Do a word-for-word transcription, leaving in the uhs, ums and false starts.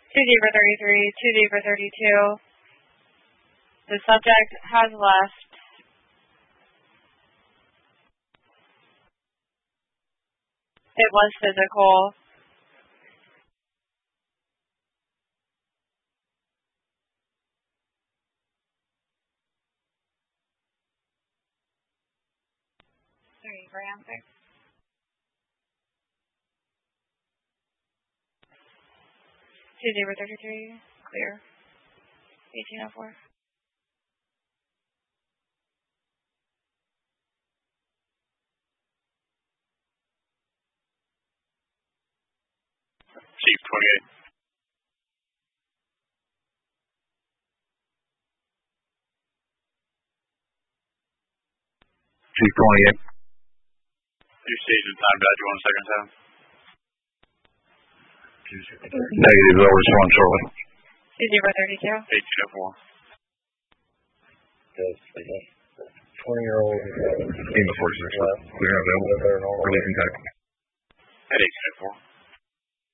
two zero thirty-three, two zero thirty-two. The subject has left. It was physical. Sorry, for answer. two zero thirty-three, clear. eighteen oh four. Chief twenty-eight. Chief twenty-eight. New station time, Badger one second seven. Negative, they'll respond shortly. two zero thirty-two. eighteen oh four. twenty-year-old. Team of forces, clear and available. Releasing type. At eighteen oh four.